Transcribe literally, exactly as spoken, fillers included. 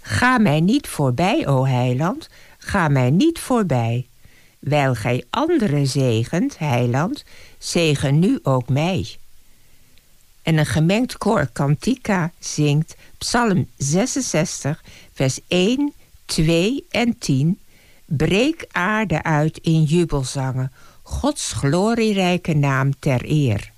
Ga mij niet voorbij, o heiland, ga mij niet voorbij. Wijl gij anderen zegent, heiland, zegen nu ook mij. En een gemengd koor Cantica zingt Psalm zesenzestig, vers één, twee en tien. Breek aarde uit in jubelzangen, Gods glorierijke naam ter eer.